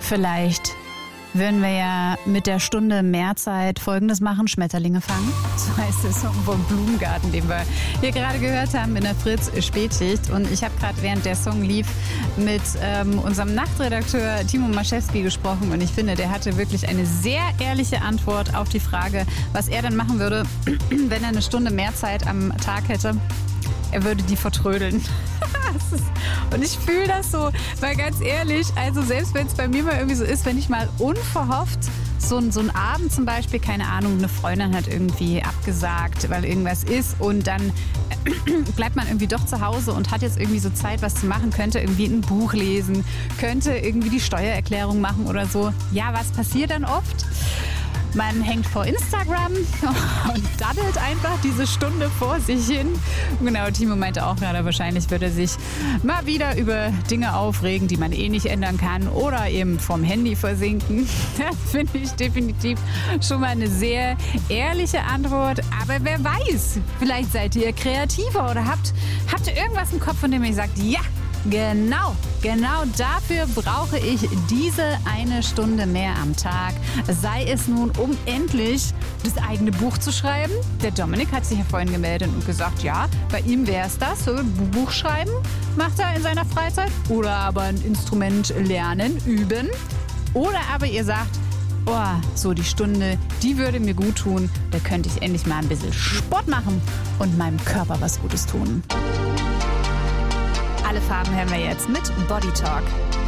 Vielleicht würden wir ja mit der Stunde Mehrzeit Folgendes machen: Schmetterlinge fangen. So heißt der Song vom Blumengarten, den wir hier gerade gehört haben in der Fritz-Spätschicht. Und ich habe gerade, während der Song lief, mit unserem Nachtredakteur Timo Maschewski gesprochen. Und ich finde, der hatte wirklich eine sehr ehrliche Antwort auf die Frage, was er dann machen würde, wenn er eine Stunde mehr Zeit am Tag hätte. Er würde die vertrödeln. Und ich fühle das so, weil ganz ehrlich, also selbst wenn es bei mir mal irgendwie so ist, wenn ich mal unverhofft so ein Abend zum Beispiel, keine Ahnung, eine Freundin hat irgendwie abgesagt, weil irgendwas ist und dann bleibt man irgendwie doch zu Hause und hat jetzt irgendwie so Zeit, was zu machen, könnte irgendwie ein Buch lesen, könnte irgendwie die Steuererklärung machen oder so. Ja, was passiert dann oft? Man hängt vor Instagram und daddelt einfach diese Stunde vor sich hin. Genau, Timo meinte auch gerade, wahrscheinlich würde er sich mal wieder über Dinge aufregen, die man eh nicht ändern kann oder eben vom Handy versinken. Das finde ich definitiv schon mal eine sehr ehrliche Antwort. Aber wer weiß, vielleicht seid ihr kreativer oder habt ihr irgendwas im Kopf, von dem ihr sagt, ja, genau dafür brauche ich diese eine Stunde mehr am Tag. Sei es nun, um endlich das eigene Buch zu schreiben. Der Dominik hat sich ja vorhin gemeldet und gesagt, ja, bei ihm wäre es das. So, Buch schreiben macht er in seiner Freizeit. Oder aber ein Instrument lernen, üben. Oder aber ihr sagt, oh, so die Stunde, die würde mir gut tun. Da könnte ich endlich mal ein bisschen Sport machen und meinem Körper was Gutes tun. Alle Farben hören wir jetzt mit Body Talk.